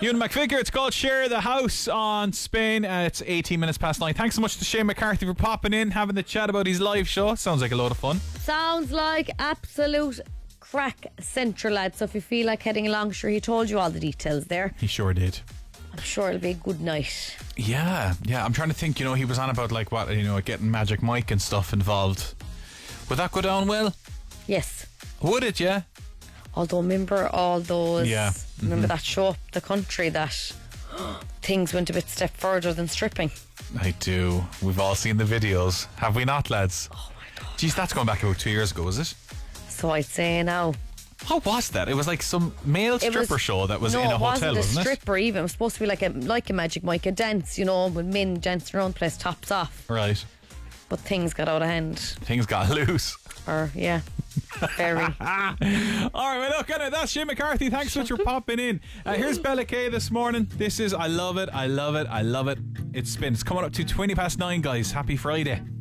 Ewan McVicker, it's called Share the House on Spain. It's 18 minutes past 9. Thanks so much to Shane McCarthy for popping in, having the chat about his live show. Sounds like a load of fun. Sounds like absolute crack central, lad. So if you feel like heading along, sure, he told you all the details there. He sure did. I'm sure it'll be a good night. Yeah. I'm trying to think, he was on about like what, getting Magic Mike and stuff involved. Would that go down well? Yes. Would it, yeah? Although remember all those, remember that show Up the Country that things went a bit step further than stripping. I do. We've all seen the videos. Have we not, lads? Oh my God. Geez, that's going back about 2 years ago, is it? So I'd say now. What was that? It was like some male stripper show that was in a hotel, wasn't it? No, it wasn't a stripper even. It was supposed to be like a Magic Mike, a dance, with men dancing around the place, tops off. Right. But things got out of hand. Things got loose. Yeah. Very. All right, well, look at it. That's Shane McCarthy. Thanks so much for popping in. Here's Bella Kay this morning. This is I Love It, I Love It, I Love It. It's coming up to 20 past 9, guys. Happy Friday.